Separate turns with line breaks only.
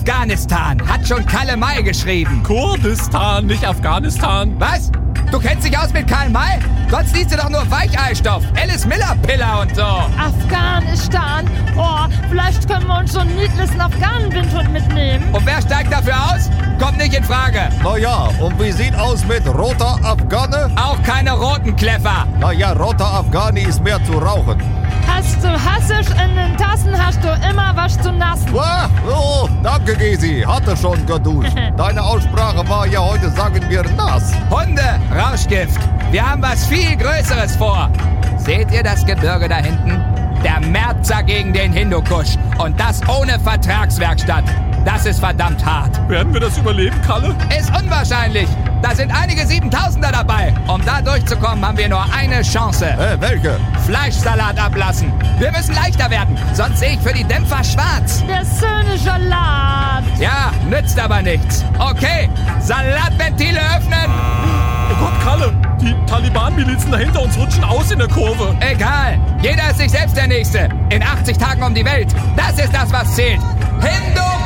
Afghanistan, hat schon Kalle May geschrieben.
Kurdistan, nicht Afghanistan.
Was? Du kennst dich aus mit Karl May? Sonst liest du doch nur Weicheilstoff, Alice Miller Piller und so.
Afghanistan? Oh, vielleicht können wir uns so einen niedlichen Afghanen-Windhund mitnehmen.
Und wer steigt dafür aus? Kommt nicht in Frage.
Naja, und wie sieht aus mit roter Afghane?
Auch keine roten Kleffer.
Naja, roter Afghani ist mehr zu rauchen.
Hast du Hassisch in den Tassen, hast du immer was zu nassen.
Oh, danke, Gesi. Hatte schon geduscht. Deine Aussprache war ja heute, sagen wir, nass.
Hunde, Rauschgift. Wir haben was viel Größeres vor. Seht ihr das Gebirge da hinten? Der Märzer gegen den Hindukusch. Und das ohne Vertragswerkstatt. Das ist verdammt hart.
Werden wir das überleben, Kalle?
Ist unwahrscheinlich. Da sind einige 7000er dabei. Um da durchzukommen, haben wir nur eine Chance.
Welche?
Fleischsalat ablassen. Wir müssen leichter werden, sonst sehe ich für die Dämpfer schwarz.
Der schöne Salat.
Ja, nützt aber nichts. Okay, Salatventile öffnen.
Oh Gott, Kalle, die Taliban-Milizen dahinter uns rutschen aus in der Kurve.
Egal, jeder ist sich selbst der Nächste. In 80 Tagen um die Welt. Das ist das, was zählt. Hindu